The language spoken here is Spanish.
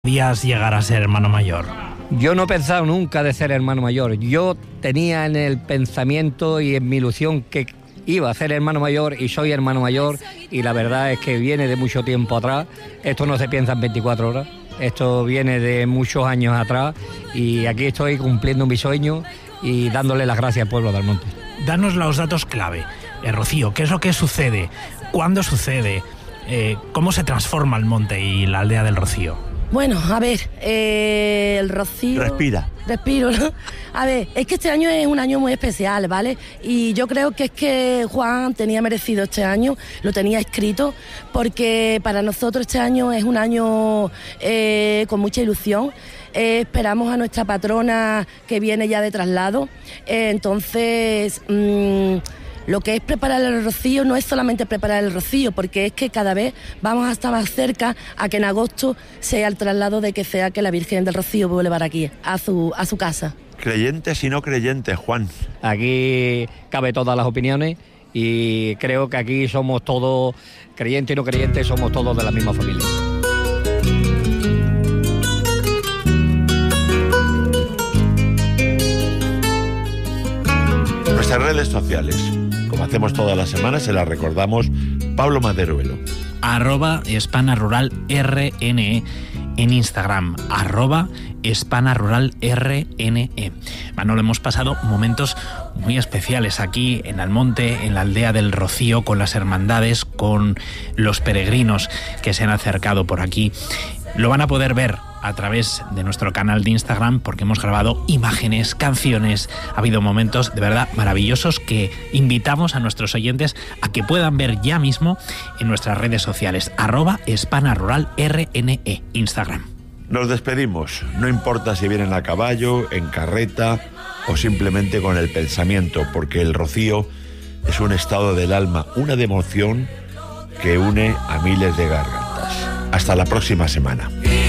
¿Podías llegar a ser hermano mayor? Yo no he pensado nunca de ser hermano mayor. Yo tenía en el pensamiento y en mi ilusión que iba a ser hermano mayor y soy hermano mayor, y la verdad es que viene de mucho tiempo atrás. Esto no se piensa en 24 horas, esto viene de muchos años atrás, y aquí estoy cumpliendo mi sueño y dándole las gracias al pueblo de Almonte. Danos los datos clave. Rocío, ¿qué es lo que sucede? ¿Cuándo sucede? ¿Cómo se transforma Almonte y la aldea del Rocío? Bueno, a ver, el Rocío... Respiro, ¿no? A ver, es que este año es un año muy especial, ¿vale? Y yo creo que es que Juan tenía merecido este año, lo tenía escrito, porque para nosotros este año es un año con mucha ilusión. Esperamos a nuestra patrona que viene ya de traslado, entonces... Lo que es preparar el rocío no es solamente preparar el rocío, porque es que cada vez vamos a estar más cerca a que en agosto sea el traslado de que sea que la Virgen del Rocío vuelva aquí, a su casa. Creyentes y no creyentes, Juan. Aquí cabe todas las opiniones y creo que aquí somos todos, creyentes y no creyentes, somos todos de la misma familia. Nuestras redes sociales, como hacemos todas las semanas, se las recordamos. Pablo Maderuelo. @HispanaRuralRNE en Instagram, @HispanaRuralRNE. Manolo, hemos pasado momentos muy especiales aquí en Almonte, en la aldea del Rocío, con las hermandades, con los peregrinos que se han acercado por aquí. Lo van a poder ver a través de nuestro canal de Instagram, porque hemos grabado imágenes, canciones. Ha habido momentos de verdad maravillosos que invitamos a nuestros oyentes a que puedan ver ya mismo en nuestras redes sociales, @HispanaRuralRNE, Instagram. Nos despedimos, no importa si vienen a caballo, en carreta o simplemente con el pensamiento, porque el Rocío es un estado del alma, una devoción que une a miles de gargantas. Hasta la próxima semana.